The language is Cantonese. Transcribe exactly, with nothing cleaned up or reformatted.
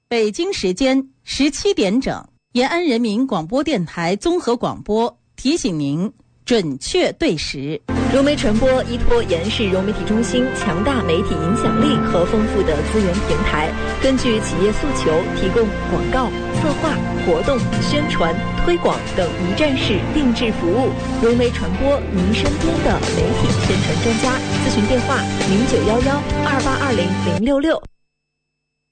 北京时间十七点整，延安人民广播电台综合广播提醒您准确对时。 融媒传播依托延市融媒体中心强大媒体影响力和丰富的资源平台，根据企业诉求提供广告、策划、活动、宣传、推广等一站式定制服务。融媒传播，您身边的媒体宣传专家。咨询电话：零九幺幺二八二零零六六。